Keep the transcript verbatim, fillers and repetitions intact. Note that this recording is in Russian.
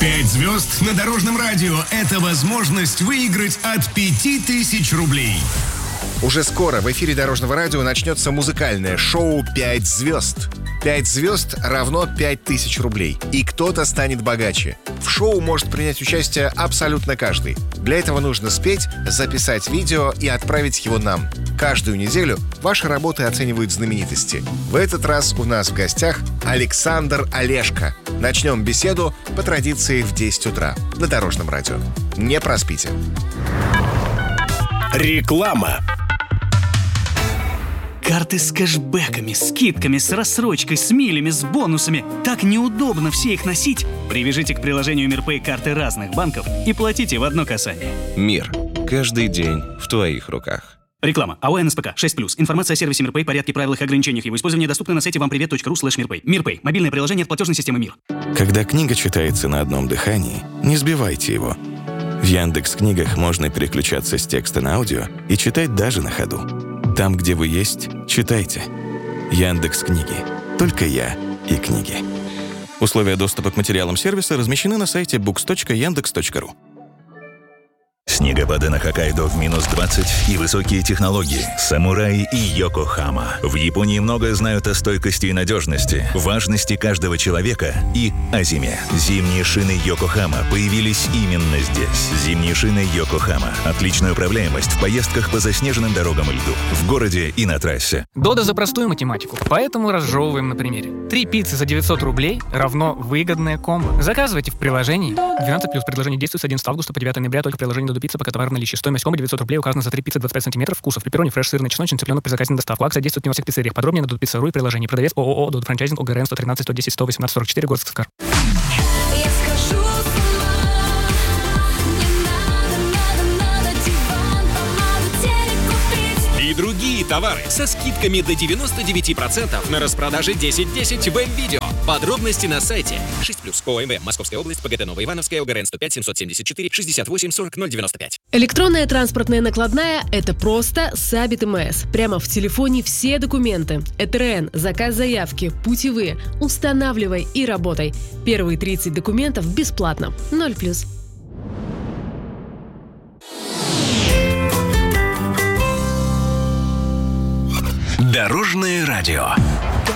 Пять звезд на Дорожном радио – это возможность выиграть от пяти тысяч рублей. Уже скоро в эфире Дорожного радио начнется музыкальное шоу «Пять звезд». Пять звезд равно пять тысяч рублей. И кто-то станет богаче. В шоу может принять участие абсолютно каждый. Для этого нужно спеть, записать видео и отправить его нам. Каждую неделю ваши работы оценивают знаменитости. В этот раз у нас в гостях Александр Олешко. Начнем беседу по традиции в десять утра на Дорожном радио. Не проспите. Реклама. Карты с кэшбэками, скидками, с рассрочкой, с милями, с бонусами. Так неудобно все их носить. Привяжите к приложению МирПэй карты разных банков и платите в одно касание. Мир. Каждый день в твоих руках. Реклама. АО НСПК шесть плюс. Информация о сервисе МирПэй, порядке, правилах и ограничениях его использования доступна на сайте вампривет точка ру слэш мирпэй. МирПэй. Мобильное приложение от платежной системы Мир. Когда книга читается на одном дыхании, не сбивайте его. В Яндекс.Книгах можно переключаться с текста на аудио и читать даже на ходу. Там, где вы есть, читайте. Яндекс.Книги. Только я и книги. Условия доступа к материалам сервиса размещены на сайте букс точка яндекс точка ру. Снегопады на Хоккайдо в минус двадцать и высокие технологии. Самураи и Йокохама. В Японии многое знают о стойкости и надежности, важности каждого человека и о зиме. Зимние шины Йокохама появились именно здесь. Зимние шины Йокохама. Отличная управляемость в поездках по заснеженным дорогам и льду. В городе и на трассе. Дода за простую математику, поэтому разжевываем на примере. Три пиццы за девятьсот рублей равно выгодное комбо. Заказывайте в приложении. двенадцать плюс. Предложение действует с одиннадцатого августа по девятого ноября только в приложении Dodo Pizza, пока товар в наличии. Стоимость комбо девятьсот рублей указана за три пиццы двадцать пять сантиметров. Вкусов: пепперони, фреш, сырный, чесночный, цыпленок при заказе на доставку. Акция действует не во всех пиццериях. Подробнее на Dodo Pizza точка ру и приложении. Продавец ООО Dodo Франчайзинг ОГРН сто тринадцать сто десять сто восемнадцать сорок четыре, город Сыскар. И другие товары со скидками до девяносто девять процентов на распродаже десять десять в М-Видео. Подробности на сайте. шесть плюс. ОМВ. Московская область. ПГТ Новоивановская. ОГРН сто пять семьсот семьдесят четыре шестьдесят восемь сорок ноль девяносто пять. Электронная транспортная накладная – это просто Сабит МС. Прямо в телефоне все документы. ЭТРН, заказ заявки, путевые. Устанавливай и работай. Первые тридцать документов бесплатно. ноль плюс. Дорожное радио.